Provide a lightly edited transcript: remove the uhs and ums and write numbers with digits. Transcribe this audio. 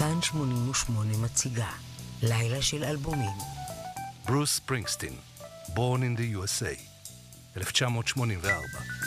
כאן 88 מציגה לילה של אלבומים. ברוס ספרינגסטין, Born in the USA, 1984.